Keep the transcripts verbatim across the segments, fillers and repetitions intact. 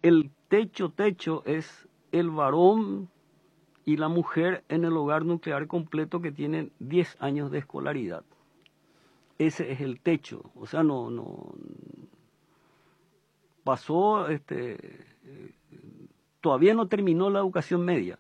el techo, techo es el varón y la mujer en el hogar nuclear completo que tienen diez años de escolaridad. Ese es el techo, o sea, no, no pasó, este, eh, todavía no terminó la educación media,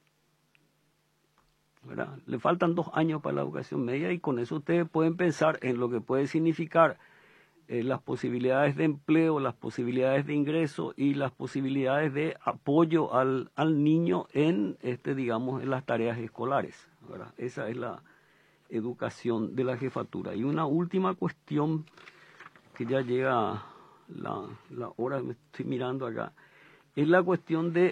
¿verdad? Le faltan dos años para la educación media y con eso ustedes pueden pensar en lo que puede significar eh, las posibilidades de empleo, las posibilidades de ingreso y las posibilidades de apoyo al, al niño en, este, digamos, en las tareas escolares, ¿verdad? Esa es la educación de la jefatura. Y una última cuestión que ya llega la, la hora, me estoy mirando acá, es la cuestión de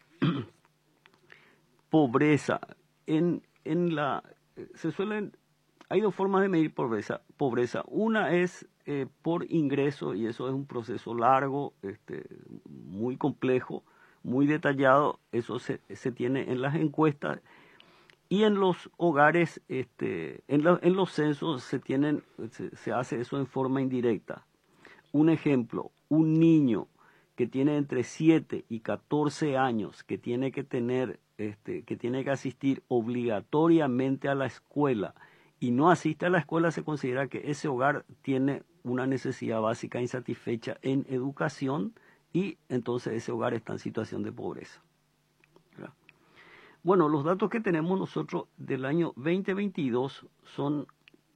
pobreza. En, en la, se suelen, hay dos formas de medir pobreza. pobreza. Una es eh, por ingreso, y eso es un proceso largo, este, muy complejo, muy detallado. Eso se, se tiene en las encuestas. Y en los hogares, este, en, la, en los censos se, tienen, se, se hace eso en forma indirecta. Un ejemplo, un niño que tiene entre siete y catorce años, que tiene que tener, este, que tiene que asistir obligatoriamente a la escuela y no asiste a la escuela, se considera que ese hogar tiene una necesidad básica insatisfecha en educación y entonces ese hogar está en situación de pobreza. ¿Verdad? Bueno, los datos que tenemos nosotros del año veinte veintidós son,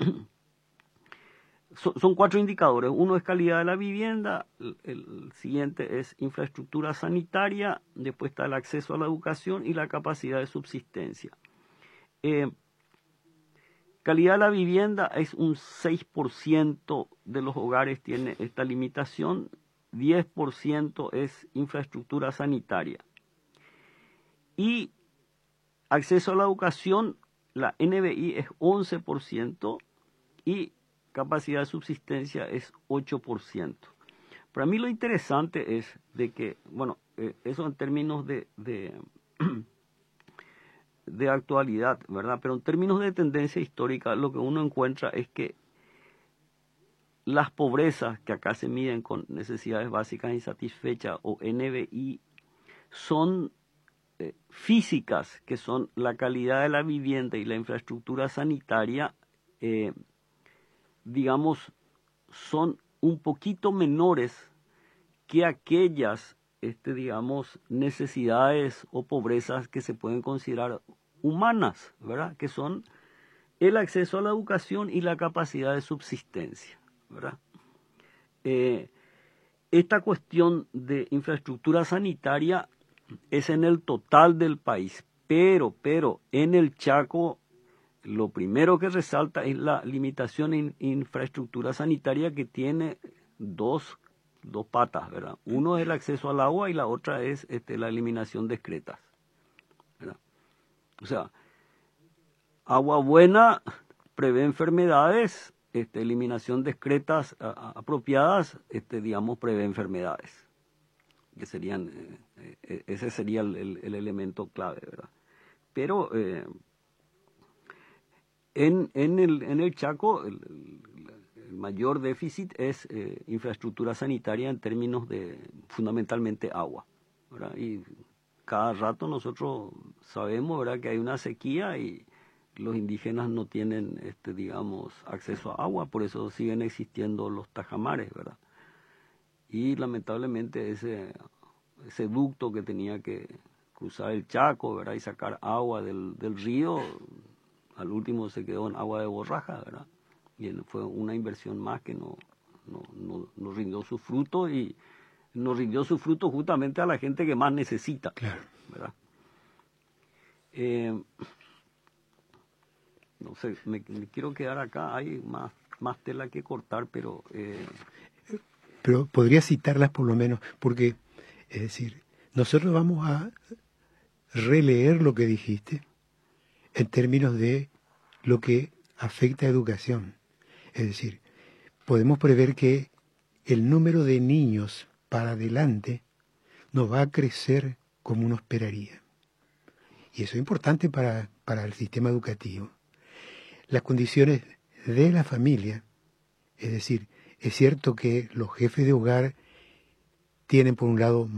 son, son cuatro indicadores. Uno es calidad de la vivienda, el, el siguiente es infraestructura sanitaria, después está el acceso a la educación y la capacidad de subsistencia. Eh, calidad de la vivienda es un seis por ciento de los hogares tiene esta limitación, diez por ciento es infraestructura sanitaria. Y acceso a la educación, la N B I es once por ciento y capacidad de subsistencia es ocho por ciento. Para mí lo interesante es de que, bueno, eh, eso en términos de, de, de actualidad, ¿verdad? Pero en términos de tendencia histórica, lo que uno encuentra es que las pobrezas que acá se miden con necesidades básicas insatisfechas o N B I son Eh, físicas, que son la calidad de la vivienda y la infraestructura sanitaria, eh, digamos, son un poquito menores que aquellas, este, digamos, necesidades o pobrezas que se pueden considerar humanas, ¿verdad? Que son el acceso a la educación y la capacidad de subsistencia, ¿verdad? Eh, esta cuestión de infraestructura sanitaria es en el total del país, pero, pero en el Chaco lo primero que resalta es la limitación en infraestructura sanitaria que tiene dos, dos patas, ¿verdad? Uno es el acceso al agua y la otra es este, la eliminación de excretas, ¿verdad? O sea, agua buena prevé enfermedades, este, eliminación de excretas a, a, apropiadas, este, digamos, prevé enfermedades. Que serían, eh, eh, ese sería el, el, el elemento clave, ¿verdad? Pero eh, en, en, el, en el Chaco el, el mayor déficit es eh, infraestructura sanitaria en términos de fundamentalmente agua, ¿verdad? Y cada rato nosotros sabemos, ¿verdad?, que hay una sequía y los indígenas no tienen, este, digamos, acceso a agua, por eso siguen existiendo los tajamares, ¿verdad? Y lamentablemente ese, ese ducto que tenía que cruzar el Chaco, ¿verdad?, y sacar agua del, del río, al último se quedó en agua de borraja, ¿verdad? Y fue una inversión más que no, no, no, no rindió su fruto y no rindió su fruto justamente a la gente que más necesita, claro, ¿verdad? Eh, no sé, me, me quiero quedar acá, hay más, más tela que cortar, pero... Eh, pero podría citarlas por lo menos, porque, es decir, nosotros vamos a releer lo que dijiste en términos de lo que afecta a educación. Es decir, podemos prever que el número de niños para adelante no va a crecer como uno esperaría. Y eso es importante para, para el sistema educativo. Las condiciones de la familia, es decir, es cierto que los jefes de hogar tienen por un lado